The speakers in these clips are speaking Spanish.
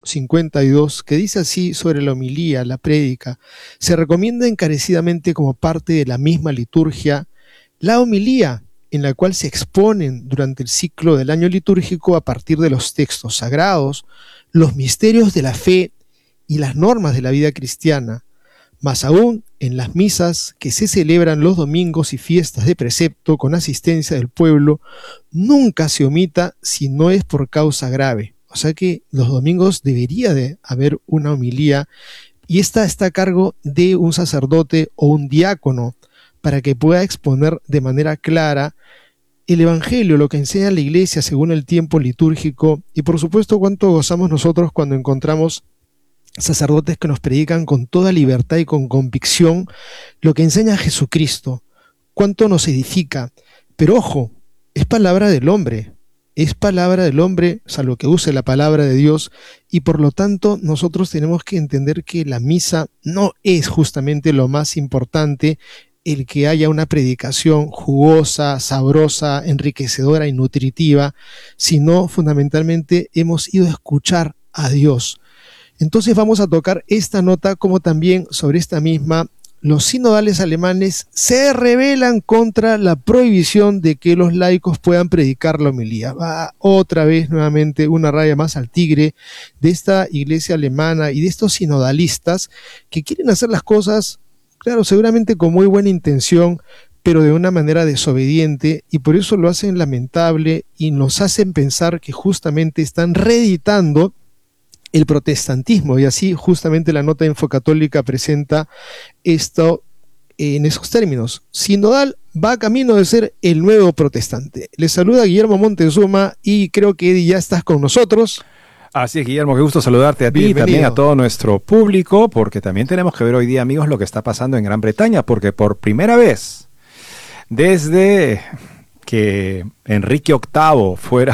52, que dice así sobre la homilía, la prédica. Se recomienda encarecidamente como parte de la misma liturgia la homilía, en la cual se exponen durante el ciclo del año litúrgico a partir de los textos sagrados, los misterios de la fe y las normas de la vida cristiana. Más aún, en las misas que se celebran los domingos y fiestas de precepto con asistencia del pueblo, nunca se omita si no es por causa grave. O sea que los domingos debería de haber una homilía y esta está a cargo de un sacerdote o un diácono para que pueda exponer de manera clara el Evangelio, lo que enseña la Iglesia según el tiempo litúrgico y por supuesto cuánto gozamos nosotros cuando encontramos sacerdotes que nos predican con toda libertad y con convicción lo que enseña Jesucristo, cuánto nos edifica. Pero ojo, es palabra del hombre, salvo que use la palabra de Dios, y por lo tanto nosotros tenemos que entender que la misa no es justamente lo más importante, el que haya una predicación jugosa, sabrosa, enriquecedora y nutritiva, sino fundamentalmente hemos ido a escuchar a Dios. Entonces vamos a tocar esta nota como también sobre esta misma. Los sinodales alemanes se rebelan contra la prohibición de que los laicos puedan predicar la homilía. Va otra vez nuevamente una raya más al tigre de esta iglesia alemana y de estos sinodalistas que quieren hacer las cosas, claro, seguramente con muy buena intención, pero de una manera desobediente, y por eso lo hacen lamentable y nos hacen pensar que justamente están reeditando el protestantismo, y así justamente la nota de Infocatólica presenta esto en esos términos. Sinodal va camino de ser el nuevo protestante. Les saluda Guillermo Montezuma y creo que Eddie ya estás con nosotros. Así es, Guillermo, qué gusto saludarte a ti y también a todo nuestro público, porque también tenemos que ver hoy día, amigos, lo que está pasando en Gran Bretaña, porque por primera vez, desde que Enrique VIII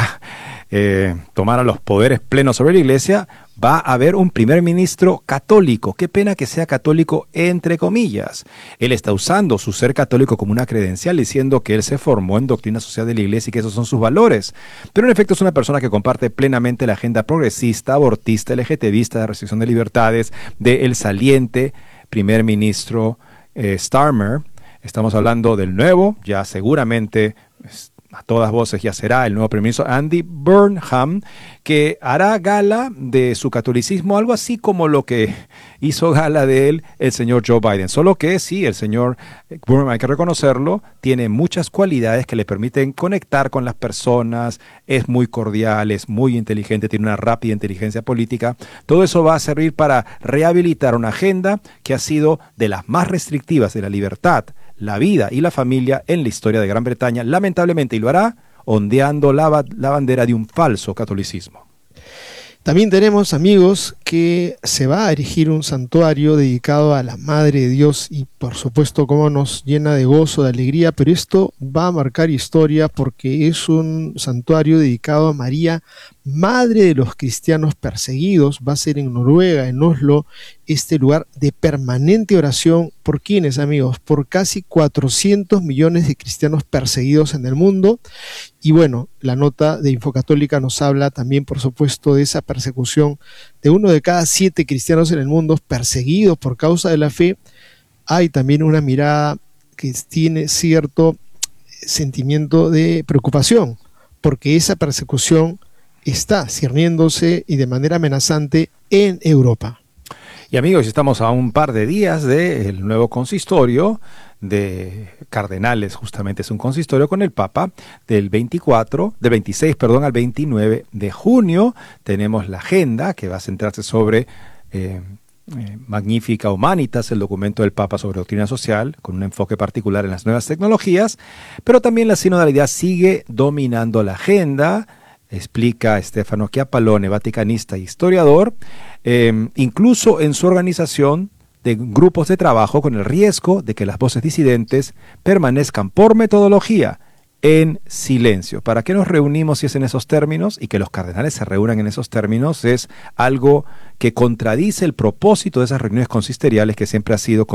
tomara los poderes plenos sobre la Iglesia, va a haber un primer ministro católico. Qué pena que sea católico entre comillas. Él está usando su ser católico como una credencial, diciendo que él se formó en doctrina social de la Iglesia y que esos son sus valores. Pero en efecto es una persona que comparte plenamente la agenda progresista, abortista, LGTBista, de restricción de libertades, del saliente primer ministro Starmer. Estamos hablando del nuevo, ya seguramente a todas voces ya será el nuevo primer ministro Andy Burnham, que hará gala de su catolicismo, algo así como lo que hizo gala de él el señor Joe Biden. Solo que sí, el señor Burnham, hay que reconocerlo, tiene muchas cualidades que le permiten conectar con las personas, es muy cordial, es muy inteligente, tiene una rápida inteligencia política. Todo eso va a servir para rehabilitar una agenda que ha sido de las más restrictivas de la libertad, la vida y la familia en la historia de Gran Bretaña, lamentablemente, y lo hará ondeando la bandera de un falso catolicismo. También tenemos, amigos, que se va a erigir un santuario dedicado a la Madre de Dios y por supuesto cómo nos llena de gozo, de alegría, pero esto va a marcar historia porque es un santuario dedicado a María, Madre de los cristianos perseguidos. Va a ser en Noruega, en Oslo, este lugar de permanente oración. ¿Por quiénes, amigos? Por casi 400 millones de cristianos perseguidos en el mundo. Y bueno, la nota de Infocatólica nos habla también, por supuesto, de esa persecución de 1 de cada 7 cristianos en el mundo perseguidos por causa de la fe. Hay también una mirada que tiene cierto sentimiento de preocupación, porque esa persecución está cerniéndose y de manera amenazante en Europa. Y amigos, estamos a un par de días del nuevo consistorio de cardenales, justamente es un consistorio con el Papa del 26 al 29 de junio. Tenemos la agenda que va a centrarse sobre Magnificat Humanitas, el documento del Papa sobre doctrina social, con un enfoque particular en las nuevas tecnologías, pero también la sinodalidad sigue dominando la agenda, explica Stefano Chiappallone, vaticanista e historiador, incluso en su organización de grupos de trabajo con el riesgo de que las voces disidentes permanezcan por metodología en silencio. ¿Para qué nos reunimos si es en esos términos? Y que los cardenales se reúnan en esos términos es algo que contradice el propósito de esas reuniones consisteriales que siempre ha sido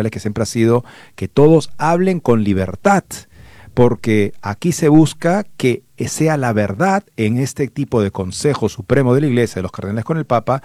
que todos hablen con libertad, porque aquí se busca que sea la verdad en este tipo de Consejo Supremo de la Iglesia, de los cardenales con el Papa,